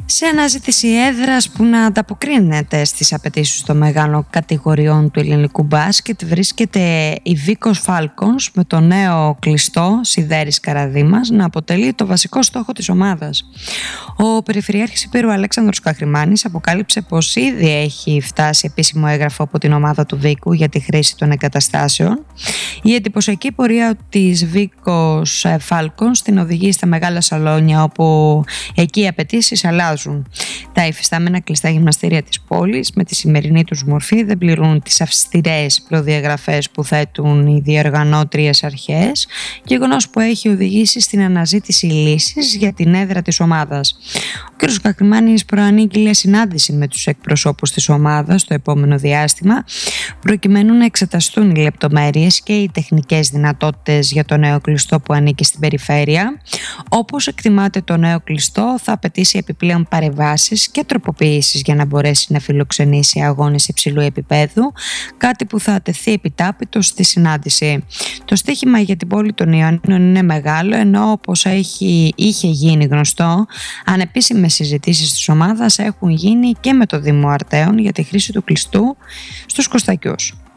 Σε αναζήτηση έδρας που να ανταποκρίνεται στις απαιτήσεις των μεγάλων κατηγοριών του ελληνικού μπάσκετ βρίσκεται η Βίκος Falcons με το νέο κλειστό Σιδέρης Καραδήμας να αποτελεί το βασικό στόχο της ομάδας. Ο Περιφερειάρχης Υπήρου Αλέξανδρος Καχρημάνης αποκάλυψε πως ήδη έχει φτάσει επίσημο έγγραφο από την ομάδα του Βίκου για τη χρήση των εγκαταστάσεων. Η εντυπωσιακή πορεία της Βίκος Falcons την οδηγεί στα μεγάλα σαλόνια όπου εκεί οι απαιτήσεις αλλάζουν. Τα υφιστάμενα κλειστά γυμναστήρια της πόλης με τη σημερινή τους μορφή δεν πληρούν τις αυστηρές προδιαγραφές που θέτουν οι διοργανώτριες αρχές, γεγονός που έχει οδηγήσει στην αναζήτηση λύσης για την έδρα της ομάδας. Ο κ. Καχρημάνης προανήγγειλε συνάντηση με τους εκπροσώπους της ομάδας το επόμενο διάστημα, προκειμένου να εξεταστούν οι λεπτομέρειες και οι τεχνικές δυνατότητες για το νέο κλειστό που ανήκει στην περιφέρεια. Όπως εκτιμάται, το νέο κλειστό θα απαιτήσει επιπλέον παρεμβάσεις και τροποποιήσεις για να μπορέσει να φιλοξενήσει αγώνες υψηλού επίπεδου, κάτι που θα τεθεί επιτάπητος στη συνάντηση. Το στοίχημα για την πόλη των Ιωαννίνων είναι μεγάλο, ενώ όπως είχε γίνει γνωστό, ανεπίσημες συζητήσεις της ομάδας έχουν γίνει και με το Δήμο Αρτέων για τη χρήση του κλειστού στους Κωστακιούς.